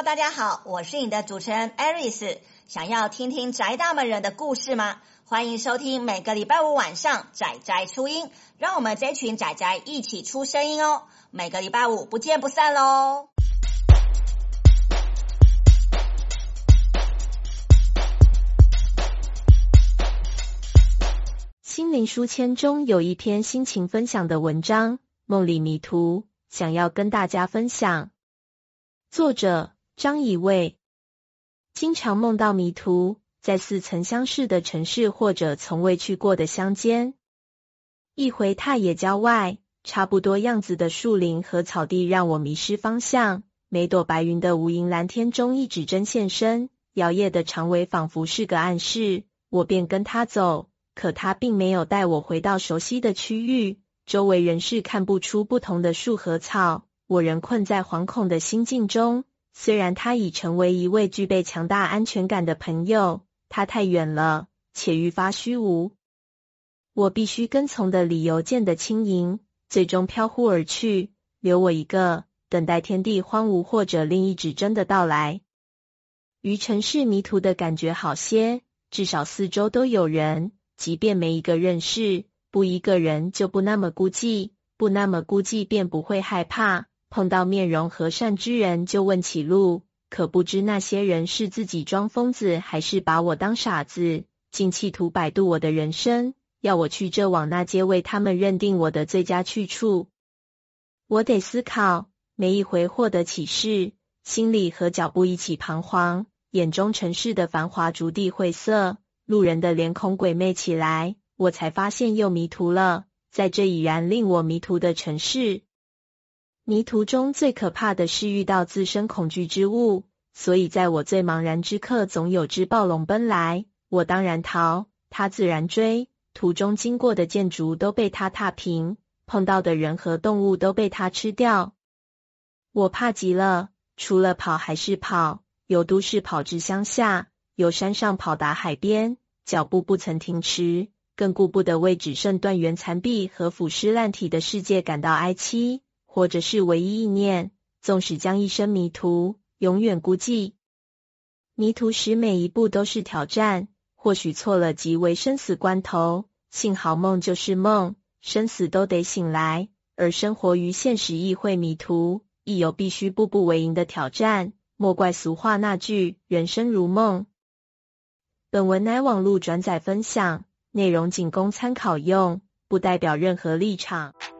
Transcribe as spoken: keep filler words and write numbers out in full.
大家好，我是你的主持人 Aris。想要听听宅大们人的故事吗？欢迎收听每个礼拜五晚上宅宅出音，让我们这群宅宅一起出声音哦。每个礼拜五不见不散咯。 心灵书签中有一篇心情分享的文章《梦里迷途》，想要跟大家分享。作者张以卫。经常梦到迷途，在似曾相识的城市或者从未去过的乡间。一回踏野郊外，差不多样子的树林和草地让我迷失方向，每朵白云的无垠蓝天中一指针现身，摇曳的长尾仿佛是个暗示，我便跟他走。可他并没有带我回到熟悉的区域，周围人是看不出不同的树和草，我仍困在惶恐的心境中。虽然他已成为一位具备强大安全感的朋友，他太远了，且愈发虚无。我必须跟从的理由渐得轻盈，最终飘忽而去，留我一个，等待天地荒芜或者另一指针的到来。于城市迷途的感觉好些，至少四周都有人，即便没一个认识，不一个人就不那么孤寂，不那么孤寂便不会害怕，碰到面容和善之人就问起路，可不知那些人是自己装疯子还是把我当傻子，竟企图摆渡我的人生，要我去这往那街为他们认定我的最佳去处。我得思考，每一回获得启示，心里和脚步一起彷徨，眼中城市的繁华逐地晦涩，路人的脸孔鬼魅起来，我才发现又迷途了，在这已然令我迷途的城市。迷途中最可怕的是遇到自身恐惧之物，所以在我最茫然之刻总有只暴龙奔来，我当然逃，它自然追，途中经过的建筑都被它踏平，碰到的人和动物都被它吃掉。我怕极了，除了跑还是跑，由都市跑至乡下，由山上跑达海边，脚步不曾停迟，更顾不得为只剩断垣残壁和腐尸烂体的世界感到哀戚。活着是唯一意念，纵使将一生迷途，永远孤寂。迷途时每一步都是挑战，或许错了即为生死关头，幸好梦就是梦，生死都得醒来，而生活于现实亦会迷途，亦有必须步步为营的挑战，莫怪俗话那句人生如梦。本文乃网络转载分享，内容仅供参考用，不代表任何立场。